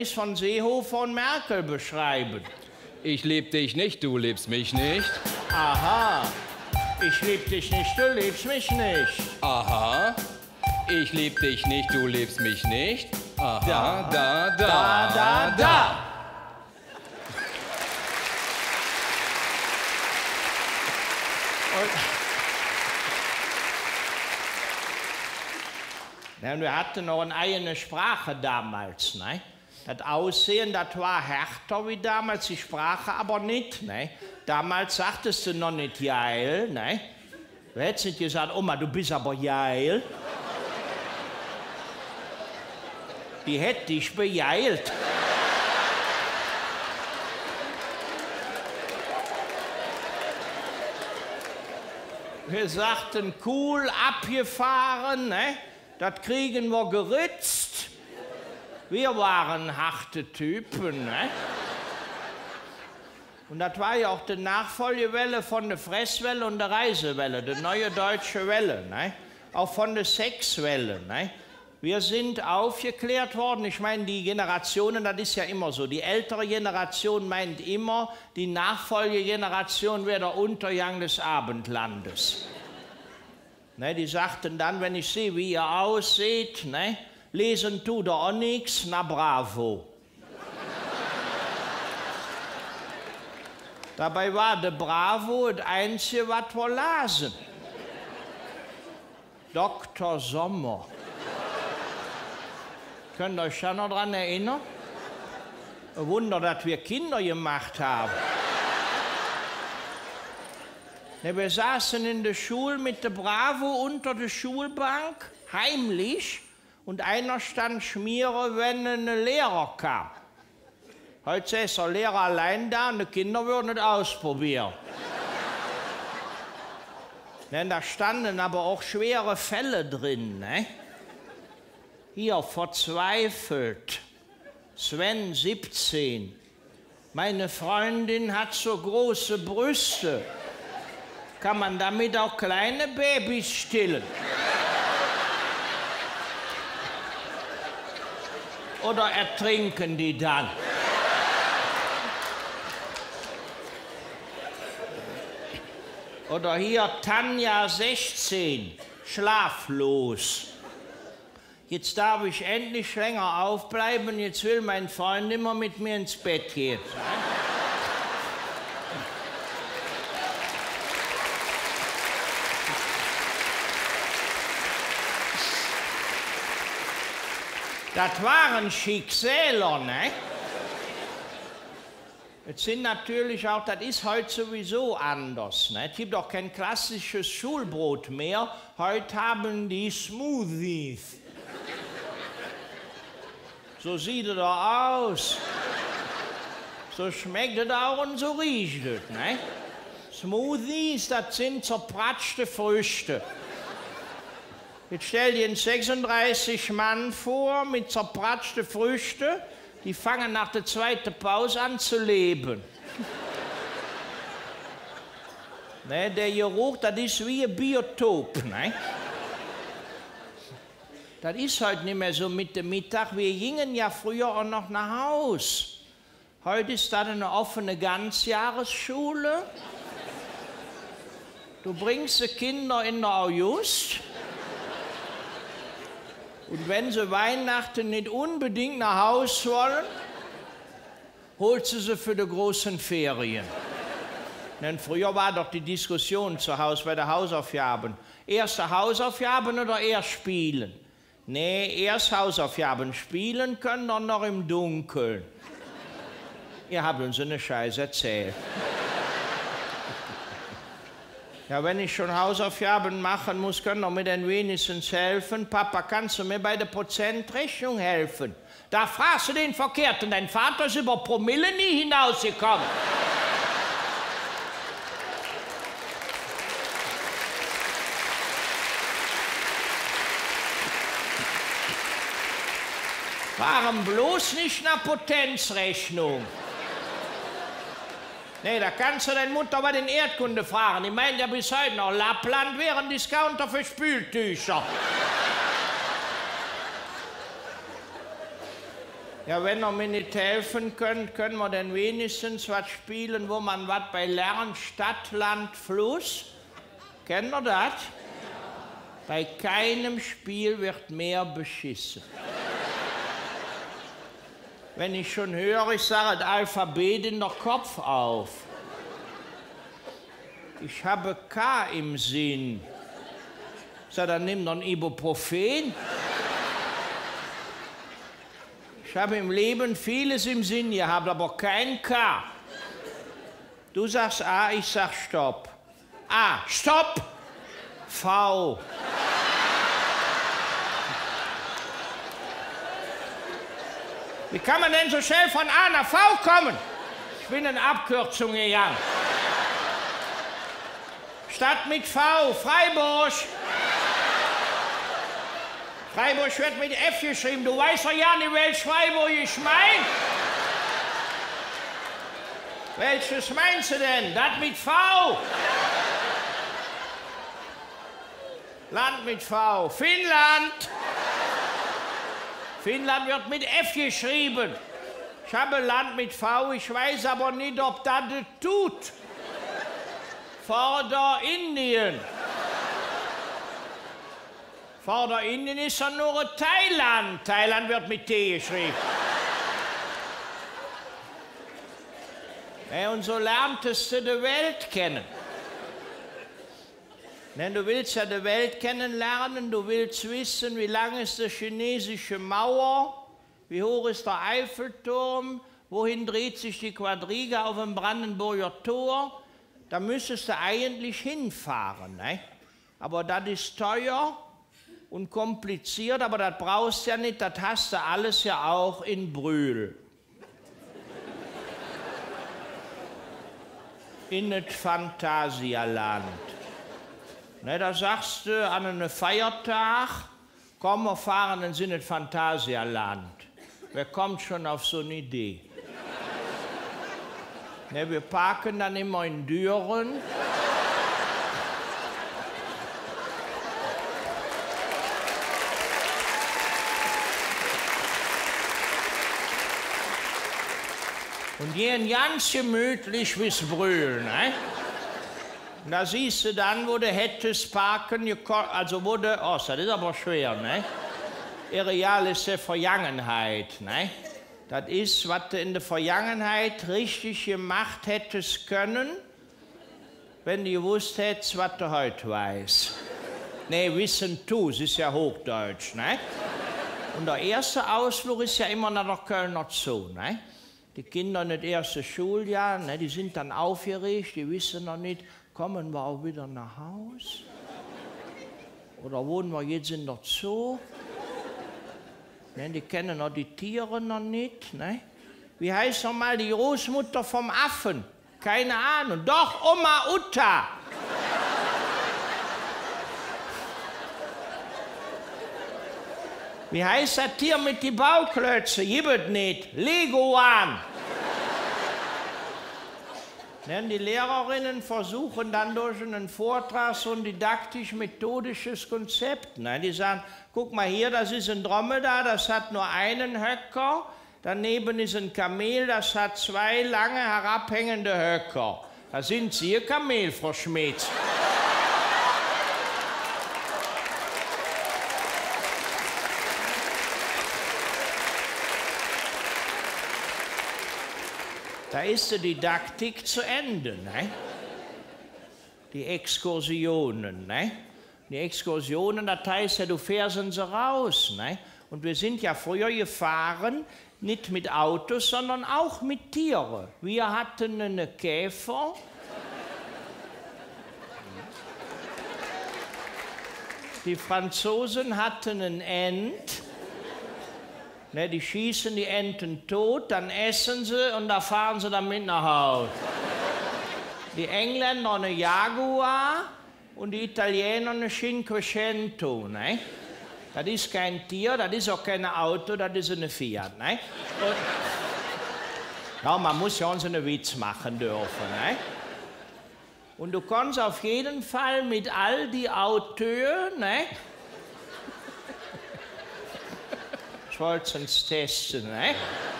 von Seehofer und Merkel beschreiben. Ich lieb dich nicht, du liebst mich nicht. Aha. Ich lieb dich nicht, du liebst mich nicht. Aha. Ich lieb dich nicht, du liebst mich nicht. Aha. Da. Ja, wir hatten noch eine eigene Sprache damals, ne? Das Aussehen, das war härter wie damals, die Sprache aber nicht, ne? Damals sagtest du noch nicht geil, ne? Du hättest nicht gesagt, Oma, du bist aber geil. Die hätte dich bejeilt. Wir sagten, cool, abgefahren, ne? Das kriegen wir geritzt. Wir waren harte Typen, ne? Und das war ja auch die Nachfolgewelle von der Fresswelle und der Reisewelle, die neue deutsche Welle, ne? Auch von der Sexwelle, ne? Wir sind aufgeklärt worden, ich meine, die Generationen, das ist ja immer so, die ältere Generation meint immer, die Nachfolgegeneration wäre der Untergang des Abendlandes. Ne, die sagten dann, wenn ich sehe, wie ihr ausseht, ne, lesen tut ihr auch nichts, na bravo. Dabei war der Bravo das Einzige, was wir lasen. Dr. Sommer. Könnt ihr euch schon noch daran erinnern? Ein Wunder, dass wir Kinder gemacht haben. Ne, wir saßen in der Schule mit der Bravo unter der Schulbank, heimlich, und einer stand schmieren, wenn ein Lehrer kam. Heute ist der Lehrer allein da und die Kinder würden es ausprobieren. Denn da standen aber auch schwere Fälle drin, ne? Hier, verzweifelt. Sven, 17. Meine Freundin hat so große Brüste. Kann man damit auch kleine Babys stillen? Oder ertrinken die dann? Oder hier Tanja, 16, schlaflos. Jetzt darf ich endlich länger aufbleiben, jetzt will mein Freund immer mit mir ins Bett gehen. Das waren Schicksäler, ne? Jetzt sind natürlich auch, das ist heute sowieso anders, ne? Es gibt auch kein klassisches Schulbrot mehr. Heute haben die Smoothies. So sieht es doch aus. So schmeckt es auch und so riecht es, ne? Smoothies, das sind zerpratschte Früchte. Jetzt stell dir einen 36-Mann vor mit zerpratschten Früchten, die fangen nach der zweiten Pause an zu leben. Ne, der Geruch, das ist wie ein Biotop. Ne? Das ist heute nicht mehr so mit dem Mittag. Wir gingen ja früher auch noch nach Haus. Heute ist das eine offene Ganzjahresschule. Du bringst die Kinder in den August. Und wenn sie Weihnachten nicht unbedingt nach Haus wollen, holst du sie für die großen Ferien. Denn früher war doch die Diskussion zu Hause bei der Hausaufgaben. Erste Hausaufgaben oder erst spielen? Nee, erst Hausaufgaben. Spielen können wir noch im Dunkeln. Ihr habt uns eine Scheiße erzählt. Ja, wenn ich schon Hausaufgaben machen muss, können wir mir denn wenigstens helfen. Papa, kannst du mir bei der Prozentrechnung helfen? Da fragst du den Verkehrten, dein Vater ist über Promille nie hinausgekommen. Waren bloß nicht nach Potenzrechnung. Nee, da kannst du deine Mutter bei den Erdkunde fragen. Die meint ja bis heute noch, Lappland wäre ein Discounter für Spültücher. Ja, wenn ihr mir nicht helfen könnt, können wir denn wenigstens was spielen, wo man was bei lernt. Stadt, Land, Fluss. Kennt ihr das? Bei keinem Spiel wird mehr beschissen. Wenn ich schon höre, ich sage das Alphabet in der Kopf auf. Ich habe K im Sinn. Sag, dann nimm doch ein Ibuprofen. Ich habe im Leben vieles im Sinn gehabt, aber kein K. Du sagst A, ich sag Stopp. A, Stopp. V. Wie kann man denn so schnell von A nach V kommen? Ich bin in Abkürzung gegangen. Stadt mit V, Freiburg. Freiburg wird mit F geschrieben. Du weißt doch ja nicht, welches Freiburg ich meine. Welches meinst du denn? Das mit V. Land mit V. Finnland. Finnland wird mit F geschrieben. Ich habe Land mit V, ich weiß aber nicht, ob das tut. Vorderindien. Vorderindien ist ja nur Thailand. Thailand wird mit T geschrieben. Ja, und so lerntest du die Welt kennen. Denn du willst ja die Welt kennenlernen, du willst wissen, wie lang ist die chinesische Mauer, wie hoch ist der Eiffelturm, wohin dreht sich die Quadriga auf dem Brandenburger Tor. Da müsstest du eigentlich hinfahren. Ne? Aber das ist teuer und kompliziert, aber das brauchst du ja nicht, das hast du alles ja auch in Brühl. In das Phantasialand. Ne, da sagst du an einem Feiertag, komm, wir fahren in das Phantasialand. Wer kommt schon auf so eine Idee? Ne, wir parken dann immer in Düren. Und gehen ganz gemütlich bis Brühl. Ne? Und da siehst du dann, wo du hättest parken, also wo du, oh, das ist aber schwer, ne? Areal ist die Vergangenheit, ne? Das ist, was du in der Vergangenheit richtig gemacht hättest können, wenn du gewusst hättest, was du heute weißt. Ne, wissen tu, es ist ja Hochdeutsch, ne? Und der erste Ausflug ist ja immer nach der Kölner Zoo, ne? Die Kinder in das erste Schuljahr, ne, die sind dann aufgeregt, die wissen noch nicht, kommen wir auch wieder nach Haus? Oder wohnen wir jetzt in der Zoo? Ne, die kennen noch die Tiere noch nicht. Ne? Wie heißt noch mal die Großmutter vom Affen? Keine Ahnung. Doch, Oma Utta. Wie heißt das Tier mit den Bauklötzen? Gibt nicht. Leguan. Denn die Lehrerinnen versuchen dann durch einen Vortrag so ein didaktisch-methodisches Konzept. Ne? Die sagen, guck mal hier, das ist ein Dromedar, das hat nur einen Höcker. Daneben ist ein Kamel, das hat zwei lange herabhängende Höcker. Da sind Sie, Ihr Kamel, Frau Schmitz. Da ist die Didaktik zu Ende, ne? Die Exkursionen, ne? Die Exkursionen, das heißt ja, du fährst sie raus, ne? Und wir sind ja früher gefahren, nicht mit Autos, sondern auch mit Tieren. Wir hatten einen Käfer. Die Franzosen hatten einen Ent. Ne, die schießen die Enten tot, dann essen sie und da fahren sie damit nach Hause. Die Engländer eine Jaguar und die Italiener eine Cinquecento. Ne? Das ist kein Tier, das ist auch kein Auto, das ist eine Fiat. Ne? Und, ja, man muss ja uns einen Witz machen dürfen. Ne? Und du kannst auf jeden Fall mit all die Auteurs, ne? wollte es testen, ne?